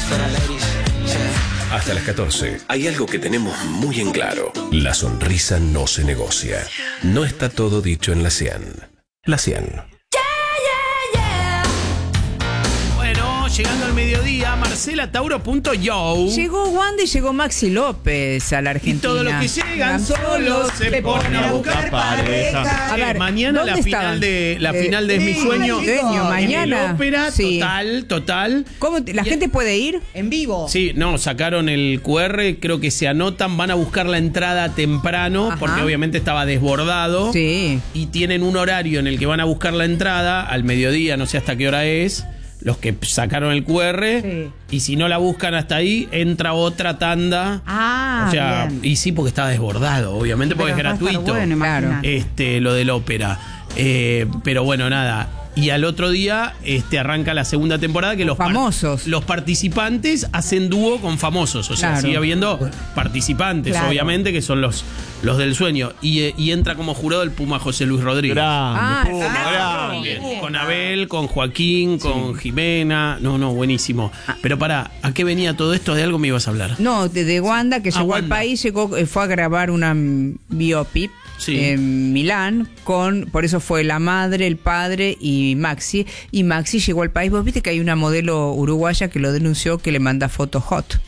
Hasta las 14. Hay algo que tenemos muy en claro. La sonrisa no se negocia. No está todo dicho en la 100. La 100. Llegando al mediodía, marcelatauro.yo. Llegó Wanda y llegó Maxi López a la Argentina. Y todo lo que llegan solo se ponen a buscar pareja. A ver, mañana la final de Es mi sueño. Mañana. En el ópera, sí. Total. ¿Cómo la gente puede ir? En vivo. Sí, no, sacaron el QR, creo que se anotan, van a buscar la entrada temprano, porque obviamente estaba desbordado. Sí. Y tienen un horario en el que van a buscar la entrada, al mediodía, no sé hasta qué hora es. Los que sacaron el QR, sí. Y si no la buscan hasta ahí, entra otra tanda. O sea, bien. Y sí, porque estaba desbordado, obviamente, porque es gratuito. Bueno, claro. Lo del ópera. Pero bueno, nada. Y al otro día arranca la segunda temporada que los famosos. Los participantes hacen dúo con famosos. O sea, sigue habiendo participantes, obviamente, que son los del sueño. Y entra como jurado el Puma José Luis Rodríguez. Grande. Con Abel, con Joaquín, con Jimena. No, buenísimo. Pero pará, ¿a qué venía todo esto? ¿De algo me ibas a hablar? No, de Wanda, que llegó Wanda. al país, fue a grabar una biopic. Sí. En Milán, por eso fue la madre, el padre y Maxi. Y Maxi llegó al país. Vos viste que hay una modelo uruguaya que lo denunció, que le manda fotos hot.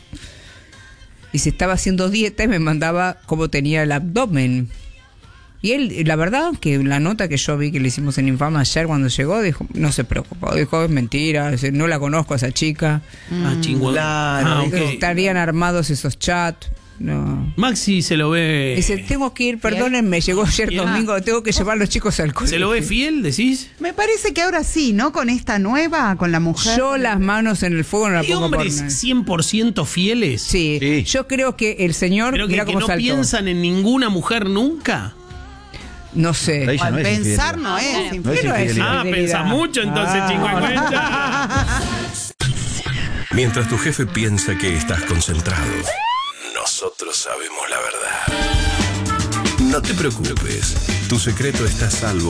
Y se estaba haciendo dieta y me mandaba cómo tenía el abdomen. Y él, la verdad, que la nota que yo vi que le hicimos en Infama ayer cuando llegó, dijo, no se preocupó, dijo, es mentira, no la conozco a esa chica. Chingón. Estarían armados esos chats. No. Maxi se lo ve. Dice, tengo que ir, perdónenme, llegó ayer domingo, tengo que llevar a los chicos al colegio. ¿Se lo ve fiel, decís? Me parece que ahora sí, ¿no? Con esta nueva, con la mujer. Yo las manos en el fuego no la pongo por hombres 100% fieles? Sí, yo creo que el señor. Pero que no saltó. ¿Piensan en ninguna mujer nunca? No sé. Al pensar no es infidelidad. Pensás mucho entonces, chico. Mientras tu jefe piensa que estás concentrado, nosotros sabemos la verdad. No te preocupes, tu secreto está a salvo